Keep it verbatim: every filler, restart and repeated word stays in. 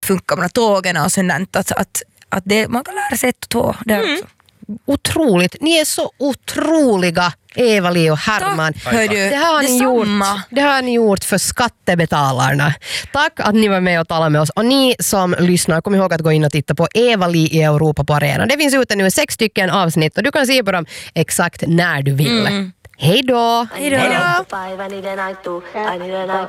funkar med tågen och sådant. Att, att, att det, man kan lära sig ett och två där mm. också. Otroligt. Ni är så otroliga, Eva-Li och Herman. Tack, hör du. Det har, ni gjort, det har ni gjort för skattebetalarna. Tack att ni var med och talade med oss. Och ni som lyssnar, kom ihåg att gå in och titta på Eva-Li i Europa på arenan. Det finns ute nu sex stycken avsnitt och du kan se på dem exakt när du vill. Mm. Hej då! Hej då!